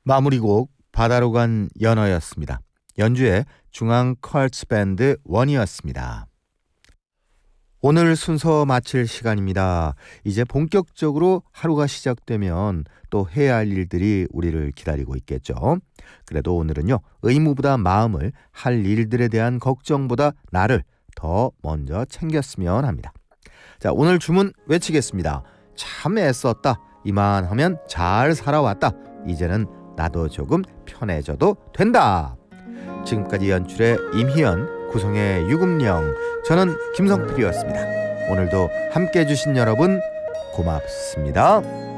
마무리곡 바다로 간 연어였습니다. 연주의 중앙 컬츠 밴드 원이었습니다. 오늘 순서 마칠 시간입니다. 이제 본격적으로 하루가 시작되면 또 해야 할 일들이 우리를 기다리고 있겠죠. 그래도 오늘은요, 의무보다 마음을 할 일들에 대한 걱정보다 나를 더 먼저 챙겼으면 합니다. 자, 오늘 주문 외치겠습니다. 참 애썼다. 이만하면 잘 살아왔다. 이제는 나도 조금 편해져도 된다. 지금까지 연출의 임희연, 구성의 유금령, 저는 김성필이었습니다. 오늘도 함께해 주신 여러분 고맙습니다.